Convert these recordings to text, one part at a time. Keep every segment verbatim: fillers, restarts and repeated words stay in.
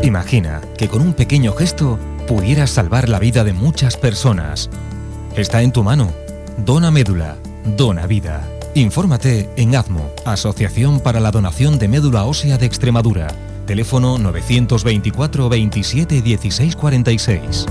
Imagina que con un pequeño gesto pudieras salvar la vida de muchas personas. Está en tu mano. Dona médula. Dona vida. Infórmate en ADMO, Asociación para la Donación de Médula Ósea de Extremadura. Teléfono novecientos veinticuatro veintisiete dieciséis cuarenta y seis.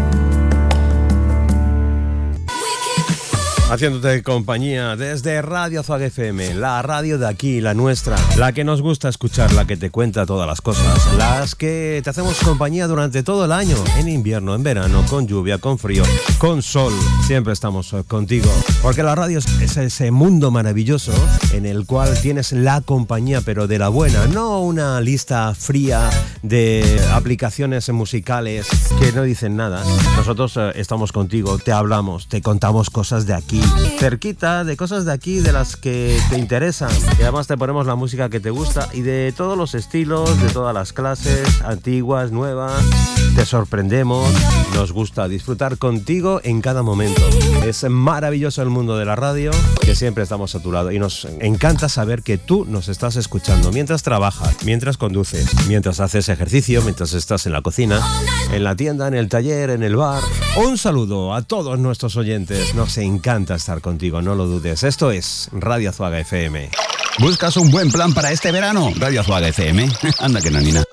Haciéndote compañía desde Radio Azuaga F M, la radio de aquí, la nuestra, la que nos gusta escuchar, la que te cuenta todas las cosas, las que te hacemos compañía durante todo el año, en invierno, en verano, con lluvia, con frío, con sol, siempre estamos contigo, porque la radio es ese mundo maravilloso en el cual tienes la compañía, pero de la buena, no una lista fría de aplicaciones musicales que no dicen nada. Nosotros eh, estamos contigo, te hablamos, te contamos cosas de aquí, cerquita, de cosas de aquí, de las que te interesan, y además te ponemos la música que te gusta y de todos los estilos, de todas las clases, antiguas, nuevas. Te sorprendemos, nos gusta disfrutar contigo en cada momento. Es maravilloso el mundo de la radio, que siempre estamos a tu lado, y nos encanta saber que tú nos estás escuchando mientras trabajas, mientras conduces, mientras haces ejercicio, mientras estás en la cocina, en la tienda, en el taller, en el bar. Un saludo a todos nuestros oyentes, nos encanta estar contigo, no lo dudes. Esto es Radio Azuaga F M. ¿Buscas un buen plan para este verano? Radio Azuaga F M. Anda que no, Nina.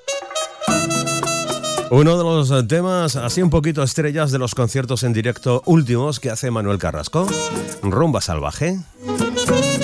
Uno de los temas así un poquito estrellas de los conciertos en directo últimos que hace Manuel Carrasco, Rumba Salvaje.